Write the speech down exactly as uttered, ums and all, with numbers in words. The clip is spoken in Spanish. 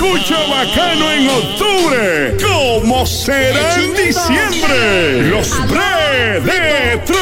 escucha bacano en octubre. ¿Cómo será en diciembre? Los pre de